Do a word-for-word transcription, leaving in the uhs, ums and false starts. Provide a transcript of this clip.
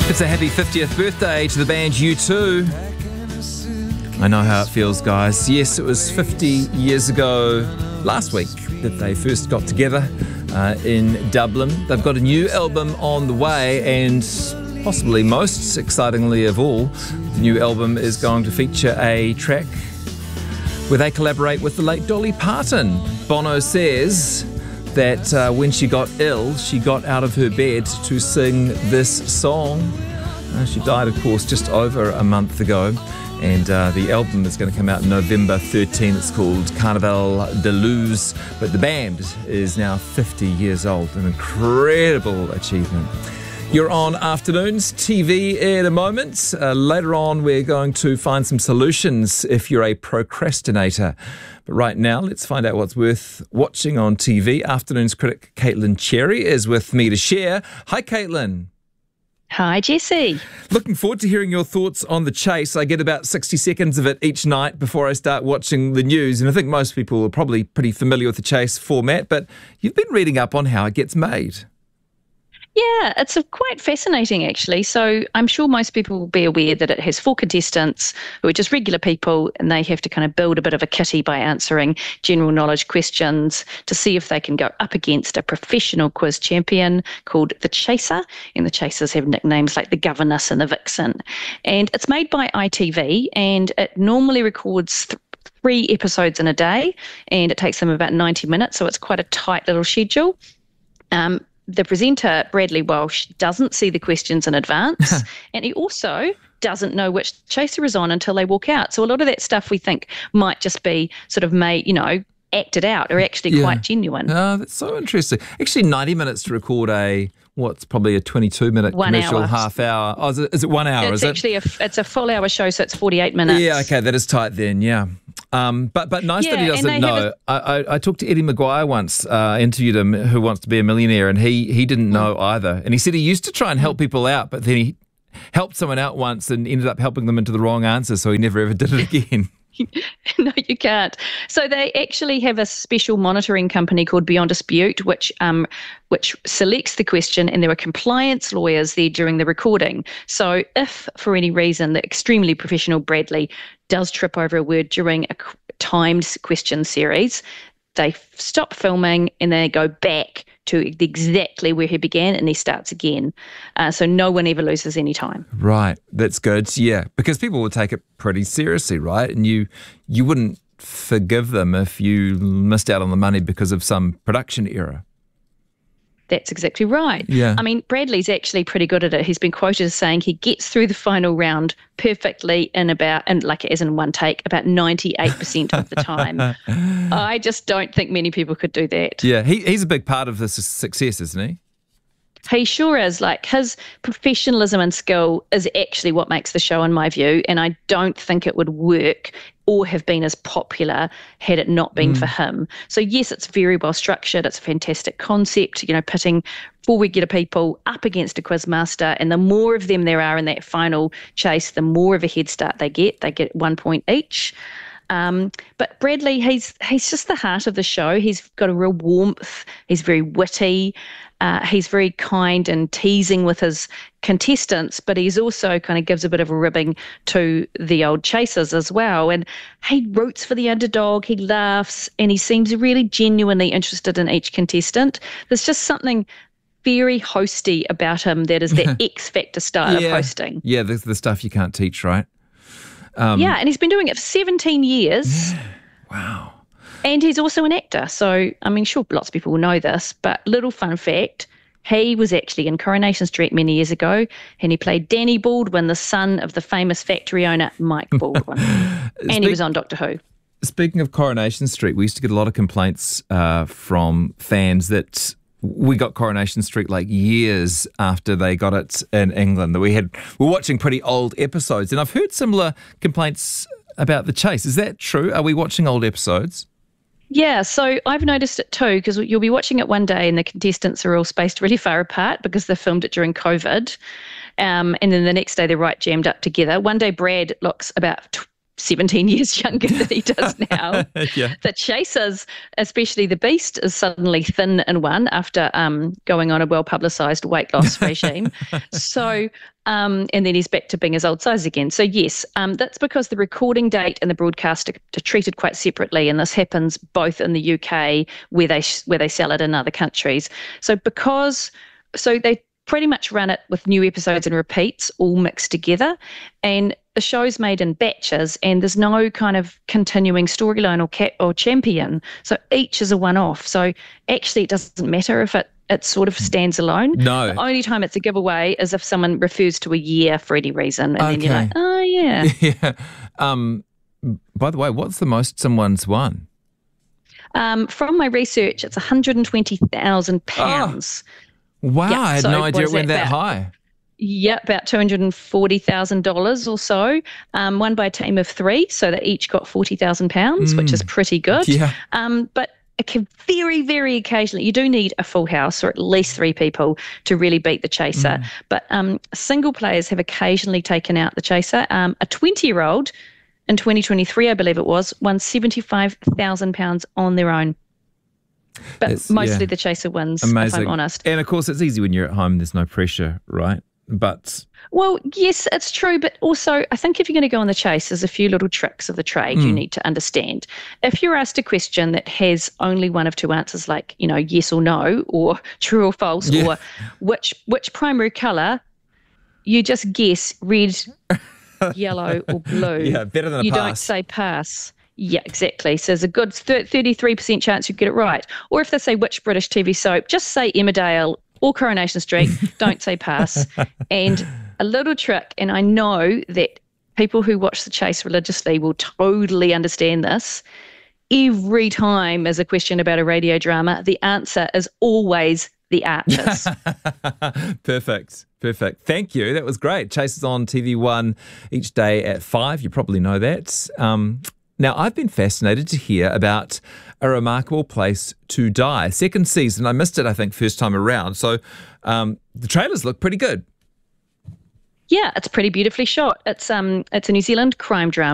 It's a happy fiftieth birthday to the band U two. I know how it feels, guys. Yes, it was fifty years ago last week that they first got together uh, in Dublin. They've got a new album on the way, and possibly most excitingly of all, the new album is going to feature a track where they collaborate with the late Dolly Parton. Bono says that uh, when she got ill, she got out of her bed to sing this song. Uh, she died, of course, just over a month ago. And uh, the album is going to come out November thirteenth. It's called Carnaval de Luz. But the band is now fifty years old. An incredible achievement. You're on Afternoons T V in a moment. Uh, later on, we're going to find some solutions if you're a procrastinator. But right now, let's find out what's worth watching on T V. Afternoons critic Caitlin Cherry is with me to share. Hi, Caitlin. Hi, Jesse. Looking forward to hearing your thoughts on The Chase. I get about sixty seconds of it each night before I start watching the news. And I think most people are probably pretty familiar with The Chase format, but you've been reading up on how it gets made. Yeah, it's a quite fascinating, actually. So I'm sure most people will be aware that it has four contestants who are just regular people, and they have to kind of build a bit of a kitty by answering general knowledge questions to see if they can go up against a professional quiz champion called The Chaser. And the Chasers have nicknames like the Governess and the Vixen. And it's made by I T V, and it normally records th- three episodes in a day, and it takes them about ninety minutes, so it's quite a tight little schedule. Um, The presenter, Bradley Walsh, doesn't see the questions in advance, and he also doesn't know which chaser is on until they walk out. So a lot of that stuff we think might just be sort of made, you know, acted out, or actually yeah. quite genuine. Oh, that's so interesting. Actually, ninety minutes to record a, what's probably a twenty-two minute one commercial, hour. half hour. Oh, is it, is it one hour, it's is actually it? A, it's a full hour show, so it's forty-eight minutes. Yeah, okay, that is tight then, yeah. Um, but but nice yeah, that he doesn't know. A, I, I I talked to Eddie Maguire once, uh, interviewed him, who wants to be a millionaire, and he he didn't know mm. either. And he said he used to try and help people out, but then he helped someone out once and ended up helping them into the wrong answer, so he never ever did it again. No, you can't. So they actually have a special monitoring company called Beyond Dispute, which um, which selects the question, and there are compliance lawyers there during the recording. So if, for any reason, the extremely professional Bradley does trip over a word during a timed question series, they stop filming and they go back to exactly where he began, and he starts again. Uh, so no one ever loses any time. Right. That's good. Yeah. Because people will take it pretty seriously, right? And you you wouldn't forgive them if you missed out on the money because of some production error. That's exactly right. Yeah. I mean, Bradley's actually pretty good at it. He's been quoted as saying he gets through the final round perfectly in about, and like as in one take, about ninety-eight percent of the time. I just don't think many people could do that. Yeah, he, he's a big part of this success, isn't he? He sure is. Like, his professionalism and skill is actually what makes the show, in my view, and I don't think it would work or have been as popular had it not been mm. for him. So yes, it's very well structured. It's a fantastic concept, you know, pitting four regular people up against a quizmaster, and the more of them there are in that final chase, the more of a head start they get. They get one point each. Um, but Bradley, he's he's just the heart of the show. He's got a real warmth. He's very witty. Uh, he's very kind and teasing with his contestants, but he's also kind of gives a bit of a ribbing to the old chasers as well. And he roots for the underdog. He laughs, and he seems really genuinely interested in each contestant. There's just something very hosty about him that is that X Factor style yeah. of hosting. Yeah, there's the stuff you can't teach, right? Um, yeah, and he's been doing it for seventeen years. Yeah. Wow. And he's also an actor. So, I mean, sure, lots of people will know this, but little fun fact, he was actually in Coronation Street many years ago, and he played Danny Baldwin, the son of the famous factory owner Mike Baldwin. and Spe- he was on Doctor Who. Speaking of Coronation Street, we used to get a lot of complaints uh, from fans that we got Coronation Street like years after they got it in England. That we had we were watching pretty old episodes, and I've heard similar complaints about The Chase. Is that true? Are we watching old episodes? Yeah, so I've noticed it too, because you'll be watching it one day and the contestants are all spaced really far apart because they filmed it during COVID. Um, and then the next day they're right jammed up together. One day Brad looks about seventeen years younger than he does now. Yeah. The chasers, especially the Beast, is suddenly thin in one after um, going on a well-publicised weight loss regime. So, um, and then he's back to being his old size again. So yes, um, that's because the recording date and the broadcast are, are treated quite separately, and this happens both in the U K where they where they sell it in other countries. So because so they pretty much run it with new episodes and repeats all mixed together, and the show's made in batches, and there's no kind of continuing storyline or cat or champion. So each is a one-off. So actually, it doesn't matter if it it sort of stands alone. No. The only time it's a giveaway is if someone refers to a year for any reason, and Okay. then you're like, oh yeah. Yeah. Um, by the way, what's the most someone's won? Um, from my research, it's one hundred twenty thousand pounds. Wow, Yeah, I had so no what idea it is went that that about? high. Yeah, about two hundred forty thousand dollars or so, um, won by a team of three, so they each got forty thousand pounds, which is pretty good. Yeah. Um, but it can very, very occasionally, you do need a full house or at least three people to really beat the chaser. But um, single players have occasionally taken out the chaser. Um, a twenty-year-old in twenty twenty-three, I believe it was, won seventy-five thousand pounds on their own. But It's- mostly yeah. the chaser wins, Amazing. if I'm honest. And of course, it's easy when you're at home. There's no pressure, right? But Well, yes, it's true. But also, I think if you're going to go on the chase, there's a few little tricks of the trade you need to understand. If you're asked a question that has only one of two answers, like, you know, yes or no, or true or false, Yeah. or which which primary colour, you just guess red, yellow, or blue. yeah, better than a You don't pass. say pass. Yeah, exactly. So there's a good thirty-three percent chance you get it right. Or if they say which British T V soap, just say Emmerdale or Coronation Street. Don't say pass. And a little trick, and I know that people who watch The Chase religiously will totally understand this. Every time there's a question about a radio drama, the answer is always the Archers. Perfect. Perfect. Thank you. That was great. Chase is on T V one each day at five. You probably know that. Um, now, I've been fascinated to hear about A Remarkable Place to Die. Second season. I missed it, I think, first time around. So um, the trailers look pretty good. Yeah, it's pretty beautifully shot. It's um, it's a New Zealand crime drama.